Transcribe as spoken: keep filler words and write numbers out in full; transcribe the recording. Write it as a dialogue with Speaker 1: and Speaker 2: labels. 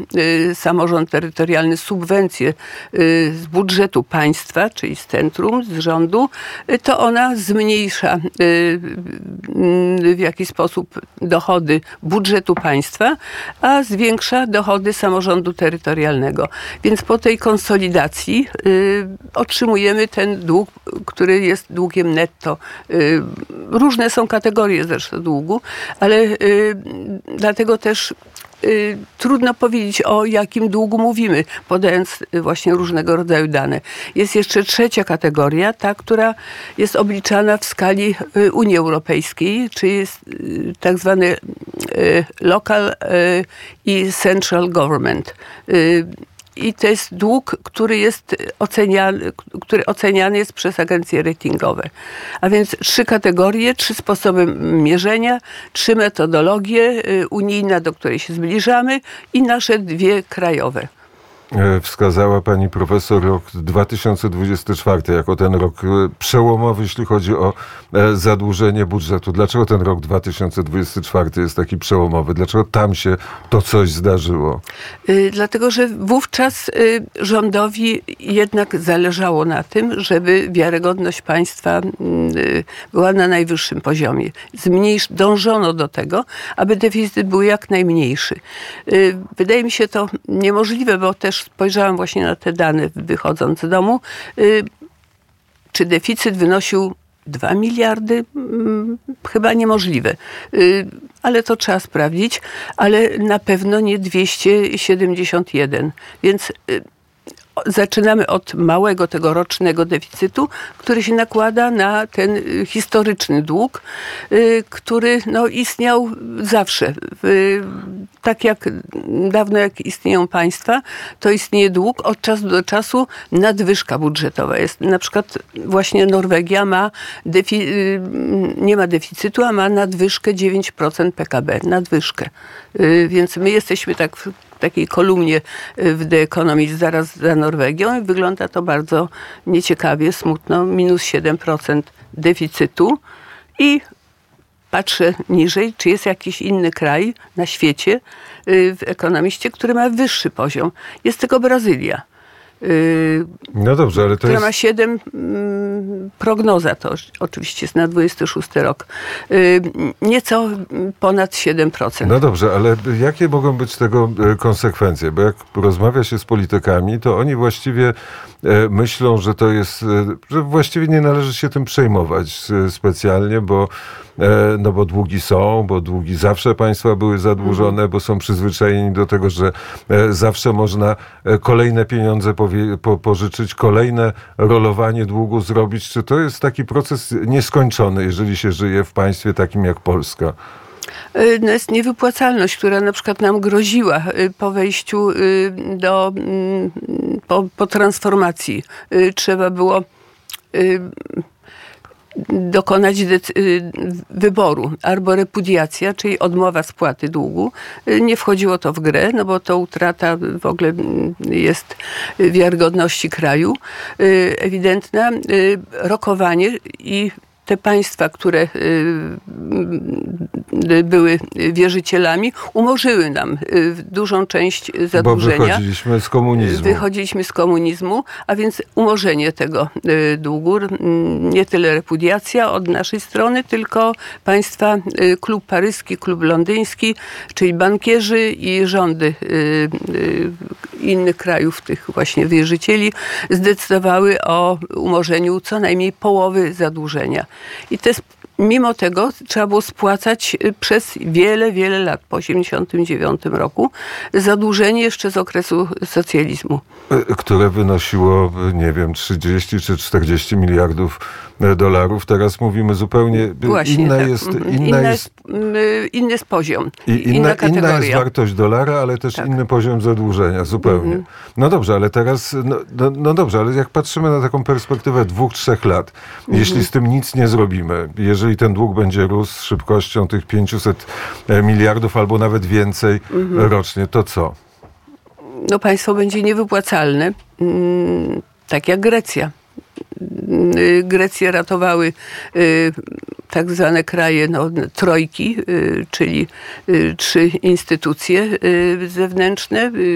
Speaker 1: samorząd terytorialny subwencję z budżetu państwa, czyli z centrum, z rządu, to ona zmniejsza w jakiś sposób dochody budżetu państwa, a zwiększa dochody samorządu terytorialnego. Więc po tej konsolidacji otrzymujemy ten dług, który jest długiem netto. Różne są kategorie zresztą długu, ale dlatego też Y, trudno powiedzieć, o jakim długu mówimy, podając właśnie różnego rodzaju dane. Jest jeszcze trzecia kategoria, ta, która jest obliczana w skali y, Unii Europejskiej, czyli jest y, tak zwany y, local y, i central government. Y, I to jest dług, który jest oceniany, który oceniany jest przez agencje ratingowe. A więc trzy kategorie, trzy sposoby mierzenia, trzy metodologie, unijna, do której się zbliżamy, i nasze dwie krajowe.
Speaker 2: Wskazała pani profesor rok dwa tysiące dwudziesty czwarty jako ten rok przełomowy, jeśli chodzi o zadłużenie budżetu. Dlaczego ten rok dwa tysiące dwudziesty czwarty jest taki przełomowy? Dlaczego tam się to coś zdarzyło?
Speaker 1: Dlatego, że wówczas rządowi jednak zależało na tym, żeby wiarygodność państwa była na najwyższym poziomie. Zmniejsz, dążono do tego, aby deficyt był jak najmniejszy. Wydaje mi się to niemożliwe, bo też spojrzałam właśnie na te dane wychodząc z domu. Czy deficyt wynosił dwa miliardy? Chyba niemożliwe. Ale to trzeba sprawdzić. Ale na pewno nie dwieście siedemdziesiąt jeden. Więc zaczynamy od małego tegorocznego deficytu, który się nakłada na ten historyczny dług, który no, istniał zawsze. Tak jak dawno jak istnieją państwa, to istnieje dług. Od czasu do czasu nadwyżka budżetowa jest. Na przykład właśnie Norwegia ma defi- nie ma deficytu, a ma nadwyżkę dziewięć procent P K B. Nadwyżkę. Więc my jesteśmy tak w takiej kolumnie w The Economist zaraz za Norwegią i wygląda to bardzo nieciekawie, smutno. Minus siedem procent deficytu i patrzę niżej, czy jest jakiś inny kraj na świecie w Economistie, który ma wyższy poziom. Jest tylko Brazylia.
Speaker 2: No dobrze, ale to
Speaker 1: która
Speaker 2: jest...
Speaker 1: ma siedem, prognoza to oczywiście jest na dwudziesty szósty rok, nieco ponad siedem procent.
Speaker 2: No dobrze, ale jakie mogą być tego konsekwencje? Bo jak rozmawia się z politykami, to oni właściwie myślą, że to jest, że właściwie nie należy się tym przejmować specjalnie, bo no bo długi są, bo długi zawsze państwa były zadłużone, mm. bo są przyzwyczajeni do tego, że zawsze można kolejne pieniądze powie, po, pożyczyć, kolejne rolowanie długu zrobić. Czy to jest taki proces nieskończony, jeżeli się żyje w państwie takim jak Polska?
Speaker 1: No jest niewypłacalność, która na przykład nam groziła po wejściu do, po, po transformacji. Trzeba było dokonać wyboru albo repudiacja, czyli odmowa spłaty długu. Nie wchodziło to w grę, no bo to utrata w ogóle jest wiarygodności kraju ewidentna. Rokowanie i te państwa, które były wierzycielami, umorzyły nam dużą część zadłużenia.
Speaker 2: Bo wychodziliśmy z komunizmu.
Speaker 1: Wychodziliśmy z komunizmu, a więc umorzenie tego długu, nie tyle repudiacja od naszej strony, tylko państwa, klub paryski, klub londyński, czyli bankierzy i rządy innych krajów, tych właśnie wierzycieli, zdecydowały o umorzeniu co najmniej połowy zadłużenia. I to jest, mimo tego trzeba było spłacać przez wiele, wiele lat, po osiemdziesiątym dziewiątym roku, zadłużenie jeszcze z okresu socjalizmu.
Speaker 2: Które wynosiło, nie wiem, trzydzieści czy czterdzieści miliardów dolarów. Teraz mówimy zupełnie...
Speaker 1: Właśnie,
Speaker 2: inna
Speaker 1: tak.
Speaker 2: jest, inna
Speaker 1: inna
Speaker 2: jest,
Speaker 1: jest, inny jest poziom.
Speaker 2: I inna,
Speaker 1: inna kategoria.
Speaker 2: Inna jest wartość dolara, ale też tak. inny poziom zadłużenia. Zupełnie. Mm-hmm. No dobrze, ale teraz... No, no, no dobrze, ale jak patrzymy na taką perspektywę dwóch, trzech lat, mm-hmm. jeśli z tym nic nie zrobimy, jeżeli ten dług będzie rósł z szybkością tych pięciuset miliardów albo nawet więcej mm-hmm. rocznie, to co?
Speaker 1: No państwo będzie niewypłacalne, tak jak Grecja. Grecję ratowały tak zwane kraje no, trojki, czyli trzy instytucje zewnętrzne,